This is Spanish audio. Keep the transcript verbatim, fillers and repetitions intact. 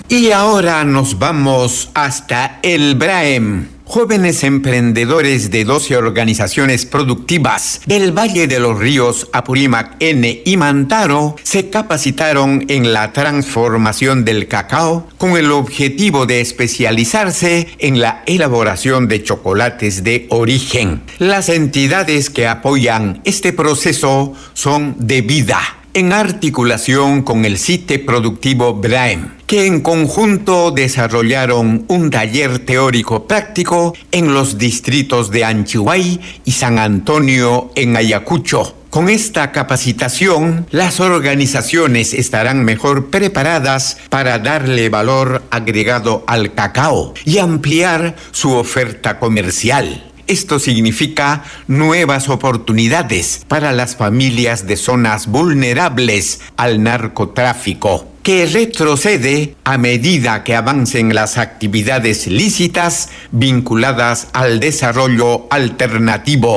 Y ahora nos vamos hasta el Braem. Jóvenes emprendedores de doce organizaciones productivas del Valle de los Ríos Apurímac N y Mantaro se capacitaron en la transformación del cacao con el objetivo de especializarse en la elaboración de chocolates de origen. Las entidades que apoyan este proceso son De Vida, en articulación con el CITE Productivo Braem, que en conjunto desarrollaron un taller teórico práctico en los distritos de Anchihuay y San Antonio en Ayacucho. Con esta capacitación, las organizaciones estarán mejor preparadas para darle valor agregado al cacao y ampliar su oferta comercial. Esto significa nuevas oportunidades para las familias de zonas vulnerables al narcotráfico, que retrocede a medida que avancen las actividades lícitas vinculadas al desarrollo alternativo.